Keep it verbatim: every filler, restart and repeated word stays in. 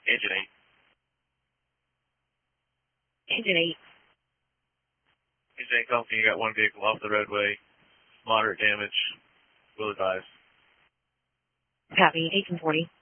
Engine eight. Engine eight. Engine eight company, you got one vehicle off the roadway. Moderate damage. Will advise. Copy, eighteen forty.